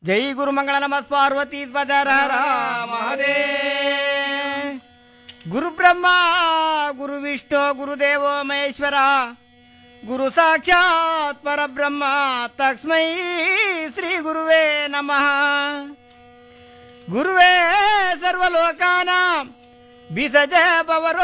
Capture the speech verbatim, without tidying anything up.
ಜೈ ಗುರುಮಂಗಳ ನಮ ಪಾರ್ವತಿ ಧ್ವಜರ ಮಹದೇ. ಗುರು ಬ್ರಹ್ಮ ಗುರು ವಿಷ್ಣು ಗುರುದೇವೋ ಮಹೇಶ್ವರ ಗುರು ಸಾಕ್ಷಾತ್ ಪರಬ್ರಹ್ಮ ತಸ್ಮೈ ಶ್ರೀ ಗುರುವೇ ನಮಃ. ಗುರುವೇ ಸರ್ವಲೋಕಾನಾಂ ಬಿಸಜ ಪವರೋ